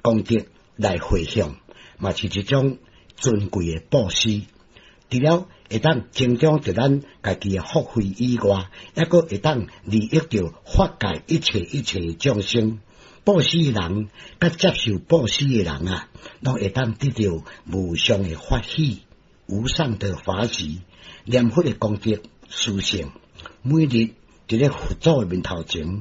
功德来回向，嘛是一种尊贵的布施。除了会当增长着咱家己的福慧以外，还佫会当利益着法界一切众生。布施的人，甲接受布施的人啊，拢会当得到无上的法喜、无上的法喜。念佛的功德殊胜，每日伫咧佛祖的面头前